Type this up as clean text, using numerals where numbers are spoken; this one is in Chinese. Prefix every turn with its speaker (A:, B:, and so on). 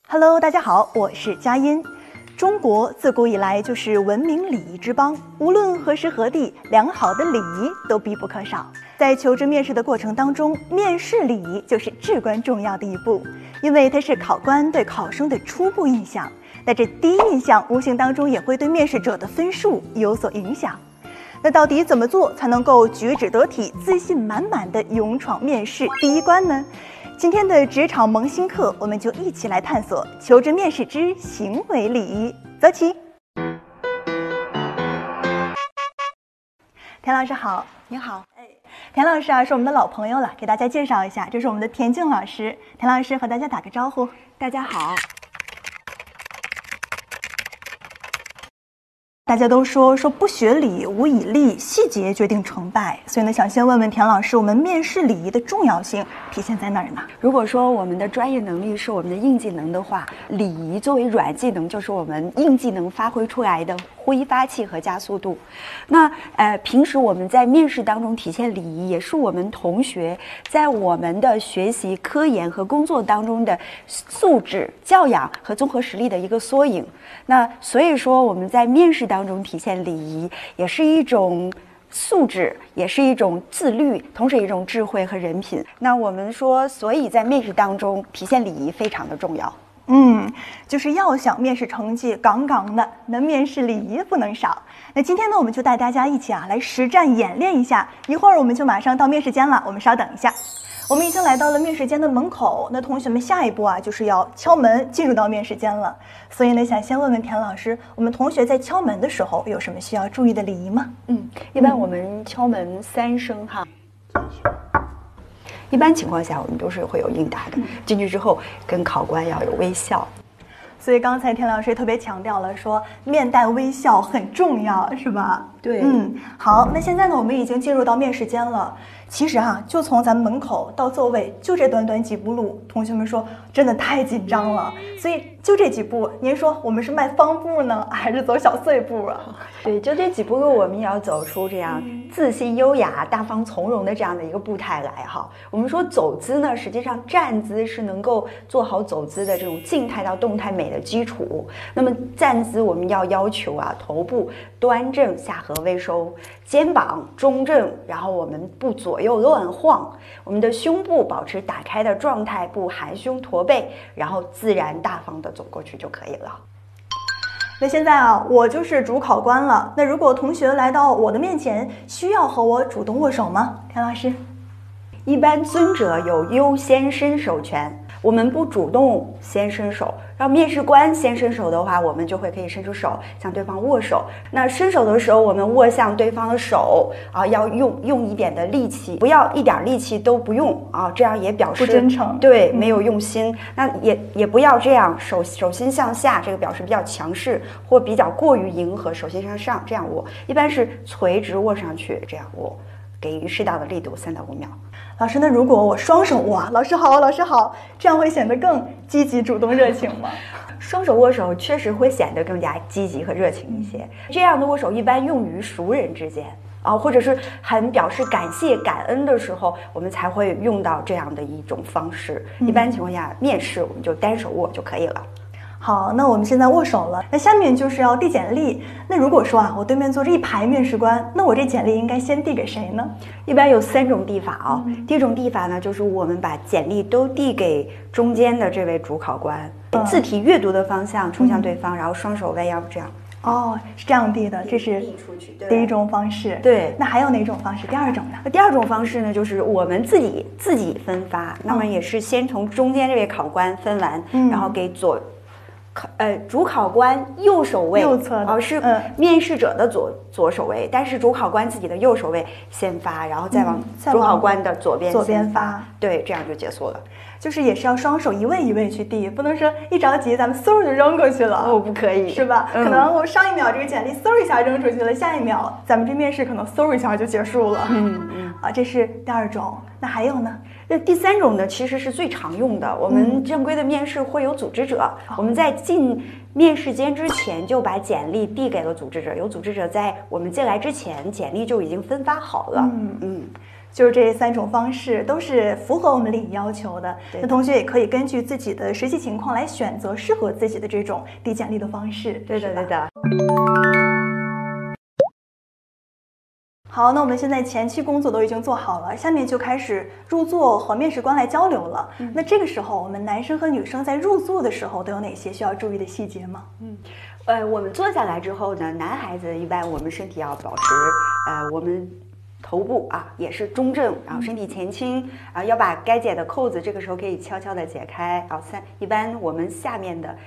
A: Hello， 大家好，我是佳音。中国自古以来就是文明礼仪之邦，无论何时何地，良好的礼仪都必不可少。在求职面试的过程当中，面试礼仪就是至关重要的一步，因为它是考官对考生的初步印象。那这第一印象无形当中也会对面试者的分数有所影响。那到底怎么做才能够举止得体、自信满满的勇闯面试第一关呢？今天的职场萌新课，我们就一起来探索求职面试之行为礼仪。走起！田老师好。
B: 你好。
A: 田老师啊，是我们的老朋友了，给大家介绍一下，这是我们的田静老师。田老师和大家打个招呼。
B: 大家好。
A: 大家都说不学礼，无以立，细节决定成败。所以呢，想先问问田老师，我们面试礼仪的重要性体现在哪儿呢？
B: 如果说我们的专业能力是我们的硬技能的话，礼仪作为软技能，就是我们硬技能发挥出来的挥发器和加速度。那平时我们在面试当中体现礼仪，也是我们同学在我们的学习、科研和工作当中的素质、教养和综合实力的一个缩影。那所以说我们在面试当中体现礼仪，也是一种素质，也是一种自律，同时一种智慧和人品。那我们说，所以在面试当中体现礼仪非常的重要。
A: 就是要想面试成绩杠杠的，那面试礼仪不能少。那今天呢，我们就带大家一起来实战演练一下。一会儿我们就马上到面试间了，我们稍等一下。我们已经来到了面试间的门口，那同学们下一步啊，就是要敲门进入到面试间了。所以呢，想先问问田老师，我们同学在敲门的时候有什么需要注意的礼仪吗？
B: 一般我们敲门3声哈。一般情况下我们都是会有应答的，进去之后跟考官要有微笑。
A: 所以刚才田老师也特别强调了，说面带微笑很重要，是吧？
B: 对。
A: 好，那现在呢，我们已经进入到面试间了。其实就从咱们门口到座位就这短短几步路，同学们说真的太紧张了。所以就这几步，您说我们是迈方步呢，还是走小碎步啊？
B: 对，就这几步路，我们也要走出这样自信、优雅、大方、从容的这样的一个步态来哈。我们说走姿呢，实际上站姿是能够做好走姿的这种静态到动态美的基础。那么站姿我们要求头部端正，下颌微收，肩膀中正，然后我们不左右乱晃，我们的胸部保持打开的状态，不含胸驼背，然后自然大方的走过去就可以了。
A: 那现在我就是主考官了。那如果同学来到我的面前，需要和我主动握手吗？田老师，
B: 一般尊者有优先伸手权，我们不主动先伸手，让面试官先伸手的话，我们就可以伸出手向对方握手。那伸手的时候，我们握向对方的手要用一点的力气，不要一点力气都不用这样也表示
A: 不真诚，
B: 对，没有用心。那也不要这样手心向下，这个表示比较强势或比较过于迎合，手心向上这样握，一般是垂直握上去这样握，给予适当的力度，3到5秒。
A: 老师，那如果我双手握，老师好，老师好，这样会显得更积极、主动、热情吗？
B: 双手握手确实会显得更加积极和热情一些。这样的握手一般用于熟人之间或者是很表示感谢、感恩的时候，我们才会用到这样的一种方式。一般情况下，面试我们就单手握就可以了。
A: 好，那我们现在握手了，那下面就是要递简历。那如果说我对面坐着一排面试官，那我这简历应该先递给谁呢？
B: 一般有3种递法第一种递法呢，就是我们把简历都递给中间的这位主考官，字体阅读的方向冲向对方，然后双手弯腰这样。
A: 是这样递的，这是第一种方式。
B: 对，
A: 那还有哪种方式？第二种呢？
B: 第二种方式呢，就是我们自己分发，那么也是先从中间这位考官分完，然后给主考官右手位，
A: 右侧
B: 是面试者的左手位，但是主考官自己的右手位先发，然后再往主考官的左边发，对，这样就结束了。
A: 就是也是要双手一位一位去递，不能说一着急咱们嗖就扔过去了。
B: 不可以，
A: 是吧？可能我上一秒这个简历嗖一下扔出去了，下一秒咱们这面试可能嗖一下就结束了。这是第2种。那还有呢？
B: 那第3种呢，其实是最常用的。我们正规的面试会有组织者，我们在进面试间之前就把简历递给了组织者，有组织者在我们进来之前，简历就已经分发好了。
A: 就是这3种方式都是符合我们礼仪要求的。那同学也可以根据自己的实际情况来选择适合自己的这种递简历的方式。
B: 对的，对的。
A: 好，那我们现在前期工作都已经做好了，下面就开始入座和面试官来交流了。那这个时候，我们男生和女生在入座的时候都有哪些需要注意的细节吗？
B: 我们坐下来之后呢，男孩子一般我们身体要保持，我们头部啊也是中正，然后身体前倾，要把该解的扣子这个时候可以悄悄的解开。一般我们下面的